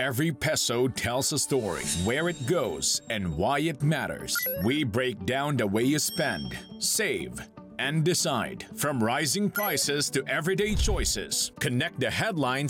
Every peso tells a story, where it goes, and why it matters. We break down the way you spend, save, and decide. From rising prices to everyday choices, connect the headlines